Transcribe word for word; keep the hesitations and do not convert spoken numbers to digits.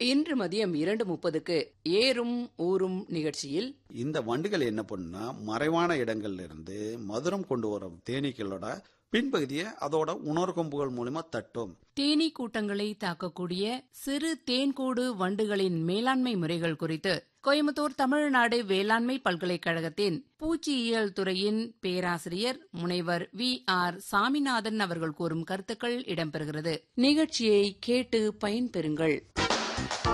இன்று மதியம் இரண்டு முப்பதுக்கு ஏறும் ஊரும் நிகழ்ச்சியில் இந்த வண்டுகள் என்ன பண்ணுனா மறைவான இடங்கள்ல இருந்து மதுரம் கொண்டு வரும் தேனீக்களோட பின்பகுதியை அதோட உணர்கொம்புகள் மூலமா தட்டும். தேனீ கூட்டங்களை தாக்கக்கூடிய சிறு தேன்கூடு வண்டுகளின் மேலாண்மை முறைகள் குறித்து கோயம்புத்தூர் தமிழ்நாடு வேளாண்மை பல்கலைக்கழகத்தின் பூச்சியியல் துறையின் பேராசிரியர் முனைவர் வி ஆர் சாமிநாதன் அவர்கள் கூறும் கருத்துக்கள் இடம்பெறுகிறது. நிகழ்ச்சியை கேட்டு பயன்பெறுங்கள்.